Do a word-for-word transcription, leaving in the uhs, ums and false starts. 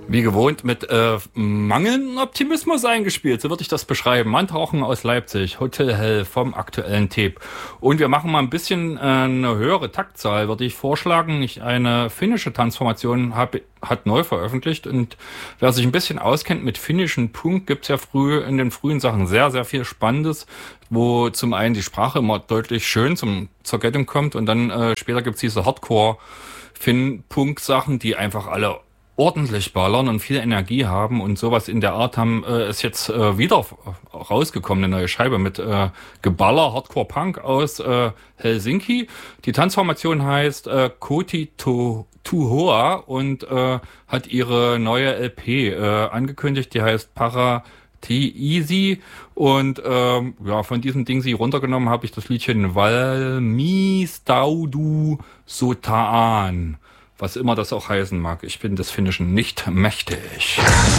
Wie gewohnt mit äh, mangelndem Optimismus eingespielt, so würde ich das beschreiben. Mantauchen aus Leipzig, Hotel Hell vom aktuellen Tape. Und wir machen mal ein bisschen äh, eine höhere Taktzahl, würde ich vorschlagen. Ich eine finnische Transformation hab, hat neu veröffentlicht. Und wer sich ein bisschen auskennt mit finnischen Punk, gibt's ja früh in den frühen Sachen sehr, sehr viel Spannendes, wo zum einen die Sprache immer deutlich schön zum, zur Geltung kommt. Und dann äh, später gibt's diese Hardcore-Finn-Punk-Sachen, die einfach alle ordentlich ballern und viel Energie haben, und sowas in der Art haben äh, ist jetzt äh, wieder rausgekommen, eine neue Scheibe mit äh, Geballer, Hardcore Punk aus äh, Helsinki. Die Transformation heißt äh, Koti to Tuhoa und äh, hat ihre neue L P äh, angekündigt, die heißt Para Easy, und ähm, ja, von diesem Ding sie runtergenommen habe ich das Liedchen Valmistaudu Sotaan. Was immer das auch heißen mag. Ich bin des Finnischen nicht mächtig.